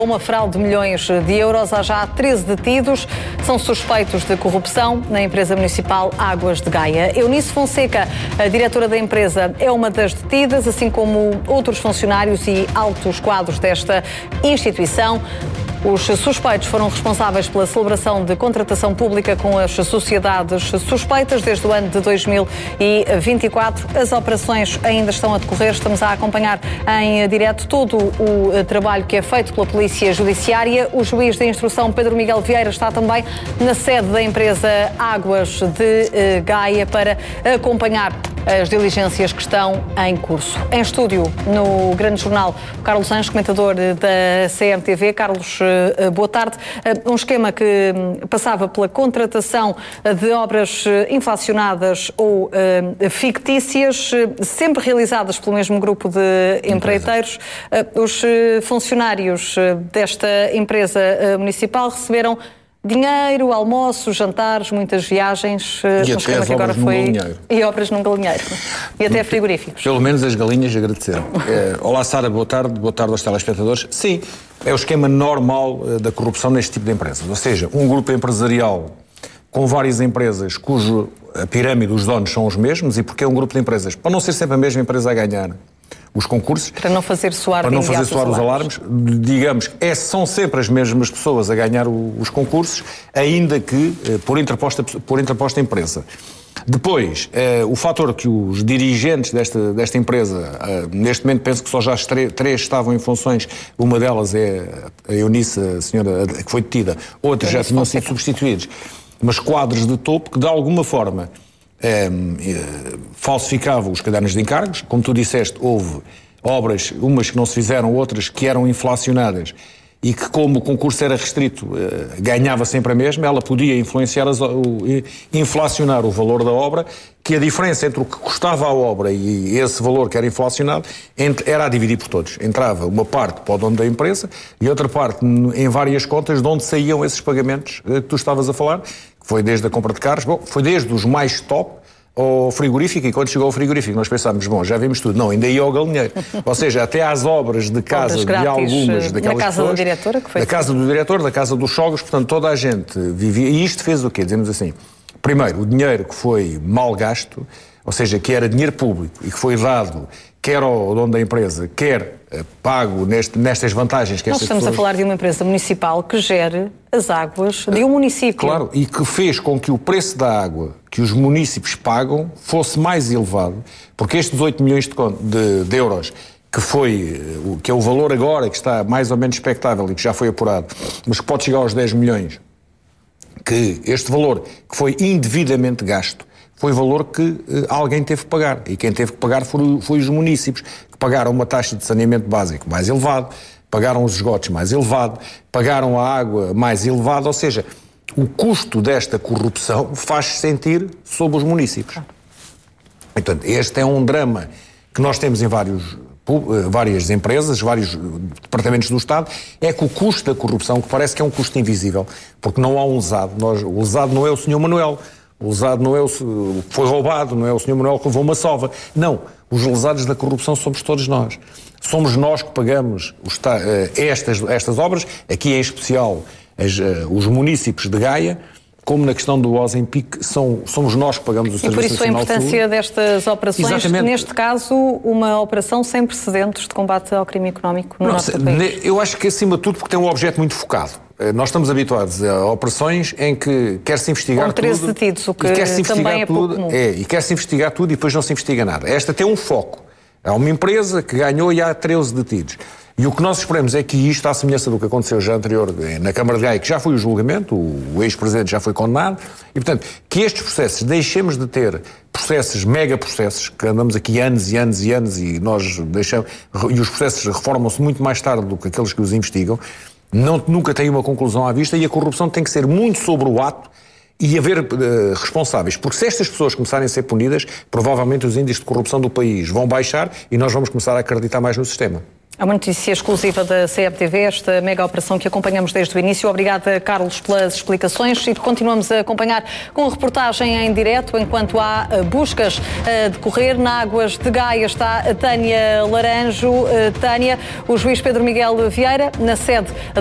Uma fraude de milhões de euros, há já 13 detidos, são suspeitos de corrupção na empresa municipal Águas de Gaia. Eunice Fonseca, a diretora da empresa, é uma das detidas, assim como outros funcionários e altos quadros desta instituição. Os suspeitos foram responsáveis pela celebração de contratação pública com as sociedades suspeitas desde o ano de 2024. As operações ainda estão a decorrer. Estamos a acompanhar em direto todo o trabalho que é feito pela Polícia Judiciária. O juiz de instrução, Pedro Miguel Vieira, está também na sede da empresa Águas de Gaia para acompanhar as diligências que estão em curso. Em estúdio, no Grande Jornal, Carlos Anjos, comentador da CMTV. Carlos, boa tarde. Um esquema que passava pela contratação de obras inflacionadas ou fictícias, sempre realizadas pelo mesmo grupo de empreiteiros. Os funcionários desta empresa municipal receberam dinheiro, almoços, jantares, muitas viagens. E até as obras num galinheiro. E obras num galinheiro. E até frigoríficos. Pelo menos as galinhas agradeceram. Olá, Sara, boa tarde aos telespectadores. Sim, é o esquema normal da corrupção neste tipo de empresas. Ou seja, um grupo empresarial com várias empresas cujo a pirâmide, os donos são os mesmos. E porque é um grupo de empresas? Para não ser sempre a mesma empresa a ganhar os concursos. Para não fazer soar os alarmes. Digamos que são sempre as mesmas pessoas a ganhar os concursos, ainda que por interposta empresa. Depois, o fator que os dirigentes desta empresa, neste momento penso que só já três estavam em funções, uma delas é a Eunice, a senhora que foi detida, outras já tinham sido substituídos, mas quadros de topo que de alguma forma falsificavam os cadernos de encargos. Como tu disseste, houve obras, umas que não se fizeram, outras que eram inflacionadas e que, como o concurso era restrito, ganhava sempre a mesma. Ela podia inflacionar o valor da obra, que a diferença entre o que custava a obra e esse valor que era inflacionado era a dividir por todos. Entrava uma parte para o dono da empresa e outra parte em várias contas de onde saíam esses pagamentos que tu estavas a falar. Foi desde a compra de carros, foi desde os mais top ao frigorífico, e quando chegou ao frigorífico nós pensámos, já vimos tudo. Não, ainda ia ao galinheiro. Ou seja, até às obras de casa de algumas daquelas pessoas. Da casa do diretor, que foi? Da casa do diretor, da casa dos sogros, portanto toda a gente vivia. E isto fez o quê? Dizemos assim, primeiro, o dinheiro que foi mal gasto, ou seja, que era dinheiro público e que foi dado quer ao dono da empresa, quer pago nestas vantagens que estas pessoas... Nós estamos a falar de uma empresa municipal que gere as águas de um município. Claro, e que fez com que o preço da água que os municípios pagam fosse mais elevado, porque estes 8 milhões de euros, que é o valor agora, que está mais ou menos expectável e que já foi apurado, mas que pode chegar aos 10 milhões, que este valor que foi indevidamente gasto, foi o valor que alguém teve que pagar. E quem teve que pagar foi os municípios, que pagaram uma taxa de saneamento básico mais elevada, pagaram os esgotos mais elevado, pagaram a água mais elevada, ou seja, o custo desta corrupção faz-se sentir sobre os municípios. Portanto, este é um drama que nós temos em várias empresas, vários departamentos do Estado, é que o custo da corrupção, que parece que é um custo invisível, porque não há um lesado. O lesado não é o Sr. Manuel, o lesado não é o que foi roubado, não é o Sr. Manuel que levou uma sova. Não, os lesados da corrupção somos todos nós. Somos nós que pagamos estas obras, aqui em especial os municípios de Gaia, como na questão do Ozempic, somos nós que pagamos o Serviço Nacional de Saúde. E por isso a importância destas operações, exatamente. Neste caso, uma operação sem precedentes de combate ao crime económico no nosso país. Eu acho que, acima de tudo, porque tem um objeto muito focado. Nós estamos habituados a operações em que quer-se investigar tudo... Com 13 detidos, o que também é pouco comum. E quer-se investigar tudo e depois não se investiga nada. Esta tem um foco. Há uma empresa que ganhou e há 13 detidos. E o que nós esperamos é que isto, à semelhança do que aconteceu já anterior na Câmara de Gaia, que já foi o julgamento, o ex-presidente já foi condenado, e portanto, que estes processos, deixemos de ter processos, mega-processos, que andamos aqui anos e anos e anos e nós deixamos, e os processos reformam-se muito mais tarde do que aqueles que os investigam, nunca têm uma conclusão à vista, e a corrupção tem que ser muito sobre o ato e haver responsáveis, porque se estas pessoas começarem a ser punidas, provavelmente os índices de corrupção do país vão baixar e nós vamos começar a acreditar mais no sistema. A uma notícia exclusiva da CMTV, esta mega operação que acompanhamos desde o início. Obrigada, Carlos, pelas explicações e continuamos a acompanhar com a reportagem em direto enquanto há buscas a decorrer. Na Águas de Gaia está a Tânia Laranjo. Tânia, o juiz Pedro Miguel Vieira, na sede